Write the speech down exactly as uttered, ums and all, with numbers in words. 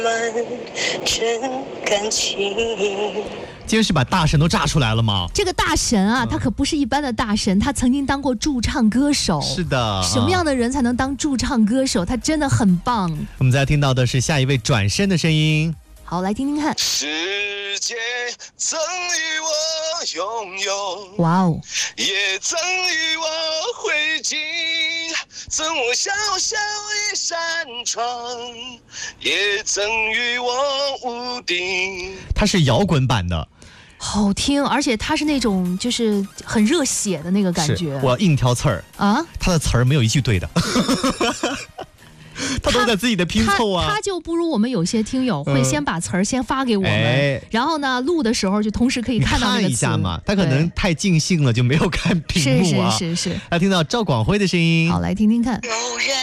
真感情。 今天是把大神都炸出来了吗？ 这个大神啊， 嗯他可不是一般的大神，他曾经当过驻唱歌手。 是的。 什么样的人才能当驻唱歌手？他真的很棒。 我们再听到的是下一位转身的声音。 好，来听听看。 世界赠予我拥有， 哇哦， 也赠予我灰烬，赠我小小一扇窗，也赠予我屋顶。 它是摇滚版的， 好听，而且他是那种就是很热血的那个感觉。 是我要硬挑刺儿啊， 他的词儿没有一句对的。他都在自己的拼凑啊， 他, 他就不如我们有些听友会先把词儿先发给我们、 哎、 然后呢录的时候就同时可以看到那个词。 看一下嘛，他可能太尽兴了就没有看屏幕啊。 是是是是。 来听到赵广辉的声音， 好，来听听看。